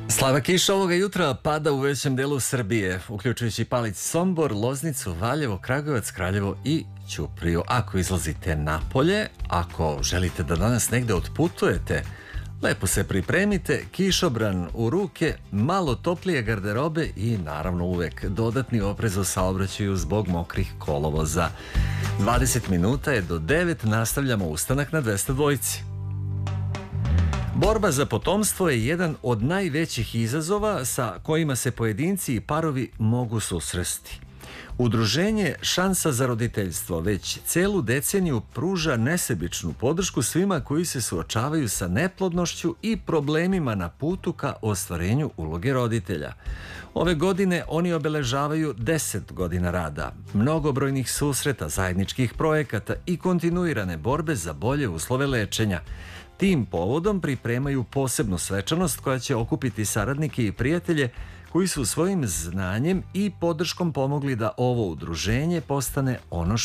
Slaba kiša ovoga jutra pada u većem delu Srbije, uključujući Palić, Sombor, Loznicu, Valjevo, Kragujevac, Kraljevo i Ćupriju. Ako izlazite napolje, ako želite da danas negde otputujete, lepo se pripremite, kišobran u ruke, malo toplije garderobe i naravno uvek dodatni oprez u saobraćaju zbog mokrih kolovoza. 20 minuta je do 9, nastavljamo ustanak na 202. Borba za potomstvo je jedan od najvećih izazova sa kojima se pojedinci i parovi mogu susresti. Udruženje Šansa za roditeljstvo već celu deceniju pruža nesebičnu podršku svima koji se suočavaju sa neplodnošću i problemima na putu ka ostvarenju uloge roditelja. Ove godine oni obeležavaju 10 godina rada, mnogobrojnih susreta, zajedničkih projekata i kontinuirane borbe za bolje uslove lečenja. Tim povodom pripremaju posebnu svečanost koja će okupiti saradnike i prijatelje koji su svojim znanjem i podrškom pomogli da ovo udruženje postane ono